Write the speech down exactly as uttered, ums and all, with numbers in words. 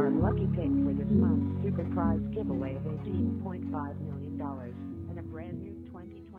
Our lucky pick for this month's super prize giveaway of eighteen point five million dollars and a brand new twenty twenty